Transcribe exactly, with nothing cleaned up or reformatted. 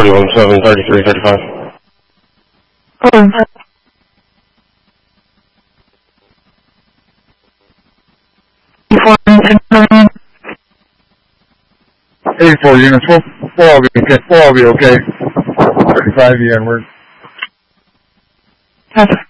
nine one seven, thirty-three thirty-five. Oh. eighty-four units, we'll, we'll all be okay. We'll all be okay. thirty-five, yeah, we're... Okay.